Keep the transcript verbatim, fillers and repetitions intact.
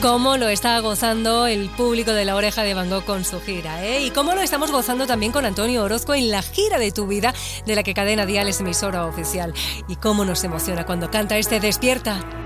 cómo lo está gozando el público de La Oreja de Van Gogh con su gira, ¿eh? Y cómo lo estamos gozando también con Antonio Orozco en la gira de Tu Vida, de la que Cadena Dial es emisora oficial. Y cómo nos emociona cuando canta este Despierta.